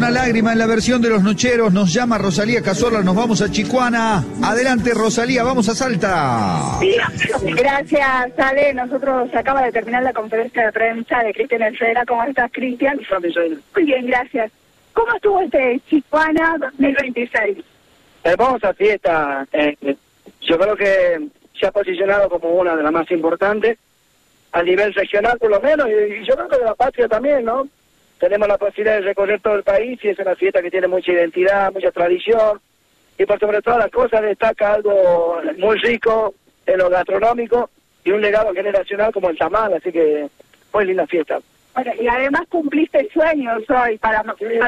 una lágrima en la versión de Los Nocheros. Nos llama Rosalía Cazorla, nos vamos a Chicuana. Adelante, Rosalía, vamos a Salta. Gracias, Ale. Nosotros acaba de terminar la conferencia de prensa de Cristian Herrera. ¿Cómo estás, Cristian? Muy bien, gracias. ¿Cómo estuvo este Chicuana 2026? Hermosa fiesta. Yo creo que se ha posicionado como una de las más importantes a nivel regional, por lo menos, y yo creo que de la patria también, ¿no? Tenemos la posibilidad de recorrer todo el país y es una fiesta que tiene mucha identidad, mucha tradición, y por sobre todas las cosas destaca algo muy rico en lo gastronómico y un legado generacional como el tamal, así que muy linda fiesta. Bueno, y además cumpliste sueños hoy, para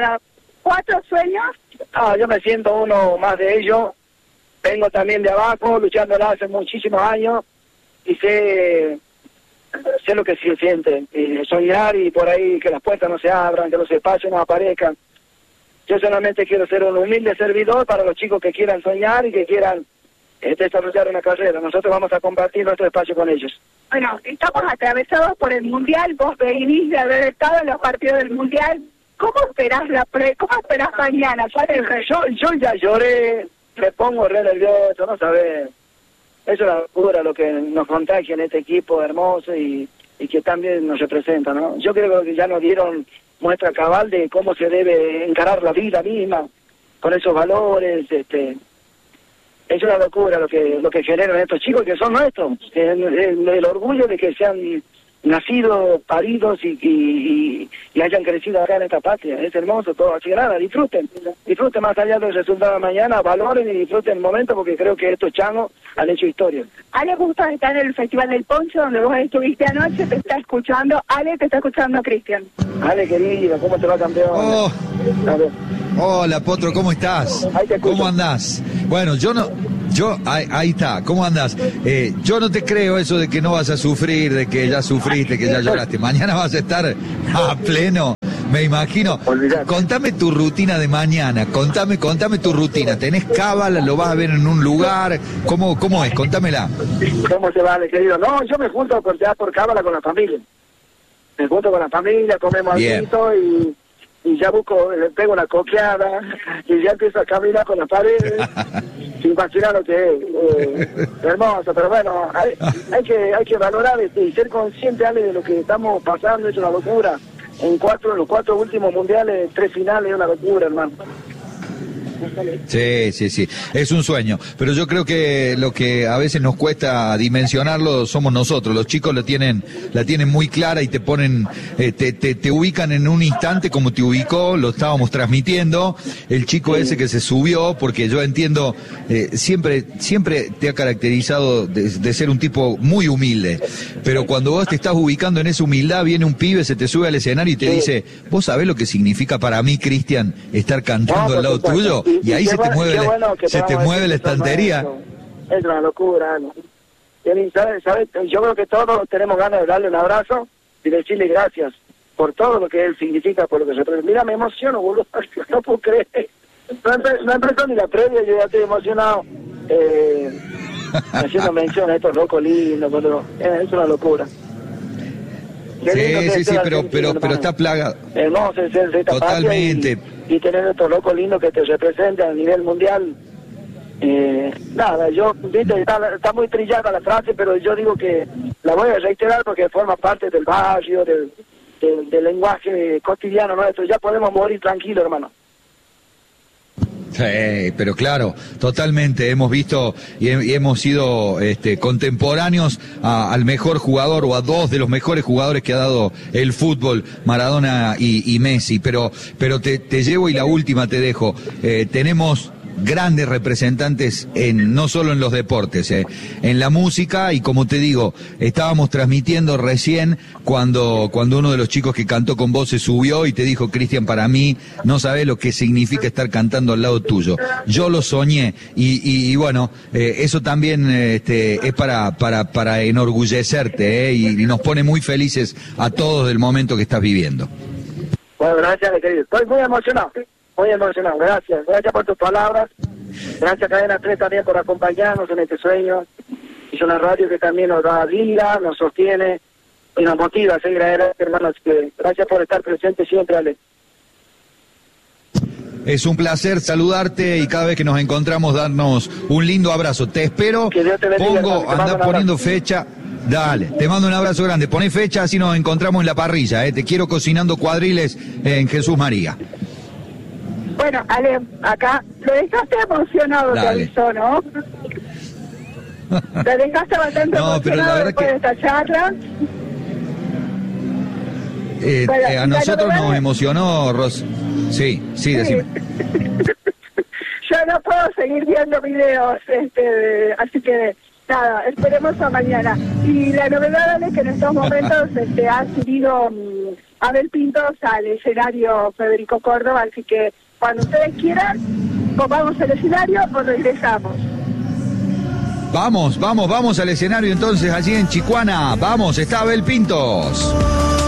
4 sueños. Yo me siento uno más de ellos. Vengo también de abajo, luchándola hace muchísimos años, y sé lo que se siente, soñar y por ahí que las puertas no se abran, que los espacios no aparezcan. Yo solamente quiero ser un humilde servidor para los chicos que quieran soñar y que quieran desarrollar una carrera. Nosotros vamos a compartir nuestro espacio con ellos. Bueno, estamos atravesados por el Mundial, vos venís de haber estado en los partidos del Mundial. ¿Cómo esperás cómo esperás mañana? Yo ya lloré, me pongo re nervioso, no sabés. Es una locura lo que nos contagia en este equipo hermoso y que también nos representa, ¿no? Yo creo que ya nos dieron muestra cabal de cómo se debe encarar la vida misma, con esos valores, es una locura lo que generan estos chicos que son nuestros, el orgullo de que sean nacidos, paridos y hayan crecido acá en esta patria. Es hermoso todo, así que nada, disfruten más allá del resultado de mañana, valoren y disfruten el momento, porque creo que estos changos han hecho historia. Ale justo está en el Festival del Poncho, donde vos estuviste anoche, te está escuchando. Ale, te está escuchando Cristian. Ale, querido, ¿cómo te va, campeón? Hola, Potro, ¿cómo estás? ¿Cómo andás? Bueno, ahí está, ¿cómo andás? Yo no te creo eso de que no vas a sufrir, de que ya sufriste, que ya lloraste. Mañana vas a estar a pleno, me imagino. Olvidate. Contame tu rutina de mañana, contame tu rutina. ¿Tenés cábala? ¿Lo vas a ver en un lugar? ¿Cómo es? Contámela. ¿Cómo se va, querido? No, yo me junto por cábala con la familia. Me junto con la familia, comemos algo y ya le pego una coqueada y ya empiezo a caminar con las paredes sin imaginar lo que es hermoso, pero bueno, hay que valorar y ser consciente, Ale, de lo que estamos pasando. Es una locura. En los 4 últimos mundiales, 3 finales, es una locura, hermano. Sí, es un sueño, pero yo creo que lo que a veces nos cuesta dimensionarlo somos nosotros. Los chicos la tienen muy clara y te ponen, te ubican en un instante como te ubicó, lo estábamos transmitiendo, el chico ese que se subió, porque yo entiendo, siempre te ha caracterizado de ser un tipo muy humilde, pero cuando vos te estás ubicando en esa humildad, viene un pibe, se te sube al escenario y te dice, ¿vos sabés lo que significa para mí, Cristian, estar cantando al lado tuyo? Y ahí se te mueve la estantería. Es una locura, ¿no? ¿Sabes? Yo creo que todos tenemos ganas de darle un abrazo y decirle gracias por todo lo que él significa, por lo que se representa. Mira, me emociono, boludo, no puedo creer. No empezó ni la previa, yo ya estoy emocionado. Haciendo mención a estos locos lindos, es una locura. Sí, pero está plagado. Hermoso es ser de esta totalmente. Y tener estos locos lindos que te representan a nivel mundial. Nada, viste, está muy trillada la frase, pero yo digo que la voy a reiterar porque forma parte del barrio, del lenguaje cotidiano nuestro. Ya podemos morir tranquilos, hermano. Sí, pero claro, totalmente, hemos visto y hemos sido contemporáneos al mejor jugador o a 2 de los mejores jugadores que ha dado el fútbol, Maradona y Messi, pero te llevo y la última te dejo. Tenemos grandes representantes no solo en los deportes, en la música, y como te digo, estábamos transmitiendo recién cuando uno de los chicos que cantó con vos se subió y te dijo, Cristian, para mí no sabés lo que significa estar cantando al lado tuyo. Yo lo soñé y bueno, eso también es para enorgullecerte, y nos pone muy felices a todos del momento que estás viviendo. Bueno, gracias, querido. Estoy muy emocionado. Muy emocionado, gracias por tus palabras, gracias Cadena 3 también por acompañarnos en este sueño. Es una radio que también nos da vida, nos sostiene y nos motiva a seguir adelante, hermanos. Gracias por estar presente siempre, Ale. Es un placer saludarte y cada vez que nos encontramos darnos un lindo abrazo. Te espero, Que Dios te bendiga, andá poniendo fecha. Dale, te mando un abrazo grande. Poné fecha, así nos encontramos en la parrilla. Te quiero cocinando cuadriles en Jesús María. Bueno, Ale, acá lo dejaste emocionado, te avisó, ¿no? Lo dejaste bastante emocionado pero la verdad después de esta charla. A nosotros nos emocionó, Sí, decime. Yo no puedo seguir viendo videos, así que nada, esperemos a mañana. Y la novedad es que en estos momentos ha subido Abel Pintos al escenario Federico Córdoba, así que cuando ustedes quieran, vamos al escenario o regresamos. Vamos al escenario entonces allí en Chicuana. Vamos, está Abel Pintos.